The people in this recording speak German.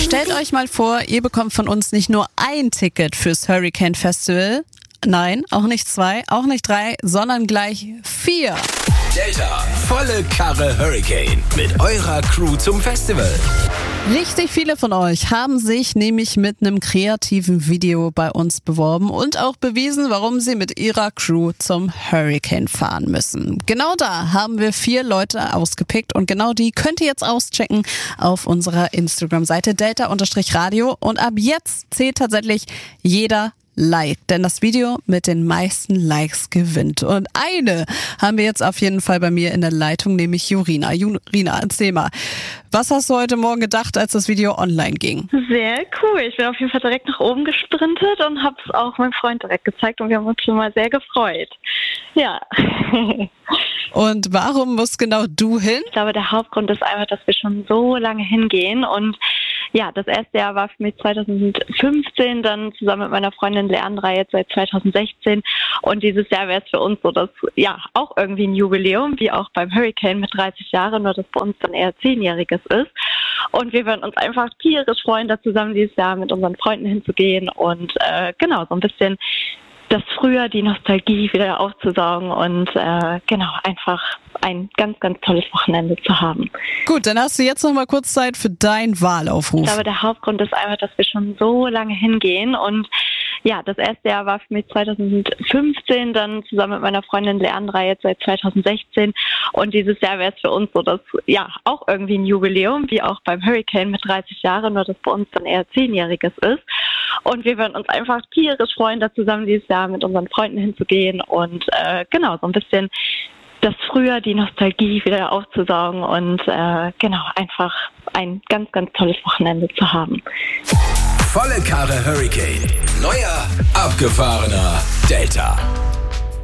Stellt euch mal vor, ihr bekommt von uns nicht nur ein Ticket fürs Hurricane Festival, nein, auch nicht 2, auch nicht 3, sondern gleich 4. Delta, volle Karre Hurricane mit eurer Crew zum Festival. Richtig viele von euch haben sich nämlich mit einem kreativen Video bei uns beworben und auch bewiesen, warum sie mit ihrer Crew zum Hurricane fahren müssen. Genau da haben wir 4 Leute ausgepickt und genau die könnt ihr jetzt auschecken auf unserer Instagram-Seite delta_radio und ab jetzt zählt tatsächlich jeder Like, denn das Video mit den meisten Likes gewinnt. Und eine haben wir jetzt auf jeden Fall bei mir in der Leitung, nämlich Jurina. Jurina, erzähl mal, was hast du heute Morgen gedacht, als das Video online ging? Sehr cool. Ich bin auf jeden Fall direkt nach oben gesprintet und habe es auch meinem Freund direkt gezeigt und wir haben uns schon mal sehr gefreut. Ja. Und warum musst genau du hin? Ich glaube, der Hauptgrund ist einfach, dass wir schon so lange hingehen und ja, das erste Jahr war für mich 2015, dann zusammen mit meiner Freundin Leandra jetzt seit 2016 und dieses Jahr wäre es für uns so, dass ja auch irgendwie ein Jubiläum, wie auch beim Hurricane mit 30 Jahren, nur dass bei uns dann eher 10-jähriges ist und wir würden uns einfach tierisch freuen, da zusammen dieses Jahr mit unseren Freunden hinzugehen und genau, so ein bisschen das Frühjahr, die Nostalgie wieder aufzusaugen und genau, einfach ein ganz, ganz tolles Wochenende zu haben. Gut, dann hast du jetzt noch mal kurz Zeit für deinen Wahlaufruf. Ich glaube, der Hauptgrund ist einfach, dass wir schon so lange hingehen und ja, das erste Jahr war für mich 2015, dann zusammen mit meiner Freundin Leandra jetzt seit 2016 und dieses Jahr wäre es für uns so, dass ja auch irgendwie ein Jubiläum, wie auch beim Hurricane mit 30 Jahren, nur dass bei uns dann eher 10-jähriges ist und wir würden uns einfach tierisch freuen, da zusammen dieses Jahr mit unseren Freunden hinzugehen und genau, so ein bisschen das Frühjahr, die Nostalgie wieder aufzusaugen und genau, einfach ein ganz, ganz tolles Wochenende zu haben. Volle Karre Hurricane. Neuer, abgefahrener Delta.